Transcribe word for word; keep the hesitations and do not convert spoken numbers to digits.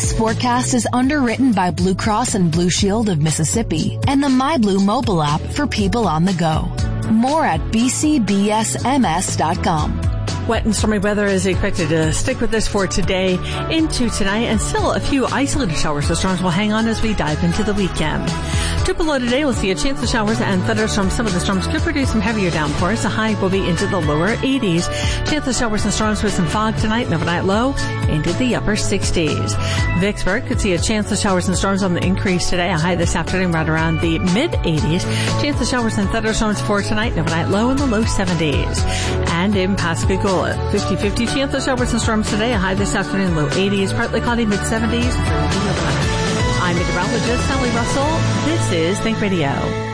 This forecast is underwritten by Blue Cross and Blue Shield of Mississippi and the MyBlue mobile app for people on the go. More at b c b s m s dot com. Wet and stormy weather is expected to stick with us for today into tonight, and still a few isolated showers or storms will hang on as we dive into the weekend. To below today, we'll see a chance of showers and thunderstorms. Some of the storms could produce some heavier downpours. The high will be into the lower eighties. Chance of showers and storms with some fog tonight, and overnight low into the upper sixties. Vicksburg could see a chance of showers and storms on the increase today. A high this afternoon right around the mid eighties. Chance of showers and thunderstorms for tonight, and overnight low in the low seventies. And in Pascagoula, fifty-fifty chance of showers and storms today. A high this afternoon, low eighties. Partly cloudy, mid seventies. I'm meteorologist Sally Russell. This is Think Radio.